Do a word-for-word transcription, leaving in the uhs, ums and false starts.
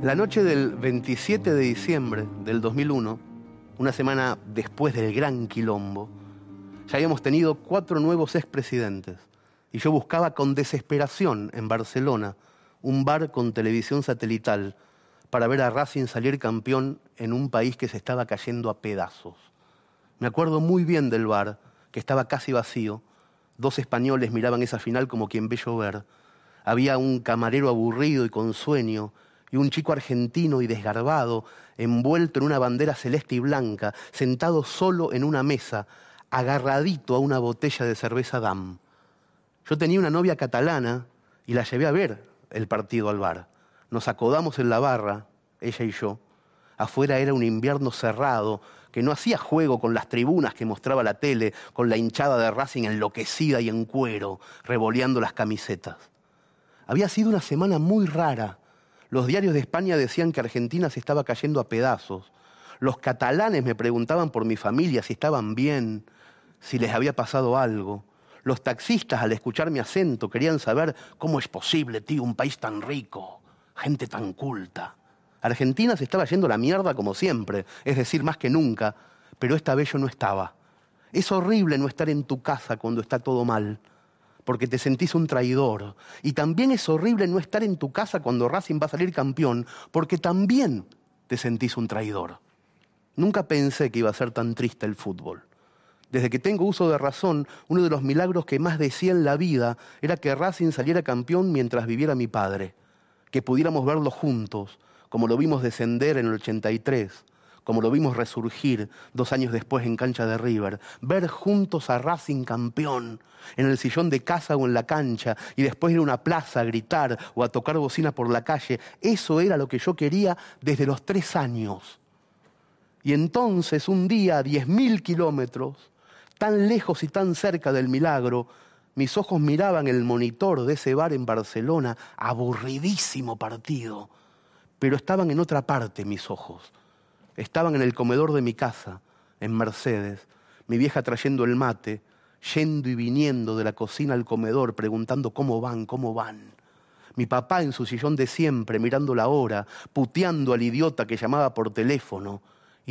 La noche del veintisiete de diciembre del dos mil uno, una semana después del gran quilombo, ya habíamos tenido cuatro nuevos expresidentes y yo buscaba con desesperación en Barcelona un bar con televisión satelital para ver a Racing salir campeón en un país que se estaba cayendo a pedazos. Me acuerdo muy bien del bar, que estaba casi vacío. Dos españoles miraban esa final como quien ve llover. Había un camarero aburrido y con sueño, y un chico argentino y desgarbado, envuelto en una bandera celeste y blanca, sentado solo en una mesa, agarradito a una botella de cerveza Damm. Yo tenía una novia catalana y la llevé a ver el partido al bar. Nos acodamos en la barra, ella y yo. Afuera era un invierno cerrado, que no hacía juego con las tribunas que mostraba la tele, con la hinchada de Racing enloquecida y en cuero, revoleando las camisetas. Había sido una semana muy rara. Los diarios de España decían que Argentina se estaba cayendo a pedazos. Los catalanes me preguntaban por mi familia, si estaban bien, si les había pasado algo. Los taxistas, al escuchar mi acento, querían saber cómo es posible, tío, un país tan rico, gente tan culta. Argentina se estaba yendo a la mierda como siempre, es decir, más que nunca, pero esta vez yo no estaba. Es horrible no estar en tu casa cuando está todo mal, porque te sentís un traidor. Y también es horrible no estar en tu casa cuando Racing va a salir campeón, porque también te sentís un traidor. Nunca pensé que iba a ser tan triste el fútbol. Desde que tengo uso de razón, uno de los milagros que más decía en la vida era que Racing saliera campeón mientras viviera mi padre, que pudiéramos verlo juntos, como lo vimos descender en el ochenta y tres, como lo vimos resurgir dos años después en cancha de River, ver juntos a Racing campeón en el sillón de casa o en la cancha y después ir a una plaza a gritar o a tocar bocina por la calle. Eso era lo que yo quería desde los tres años. Y entonces un día a diez mil kilómetros, tan lejos y tan cerca del milagro, mis ojos miraban el monitor de ese bar en Barcelona, aburridísimo partido, pero estaban en otra parte mis ojos. Estaban en el comedor de mi casa, en Mercedes, mi vieja trayendo el mate, yendo y viniendo de la cocina al comedor, preguntando cómo van, cómo van. Mi papá en su sillón de siempre, mirando la hora, puteando al idiota que llamaba por teléfono.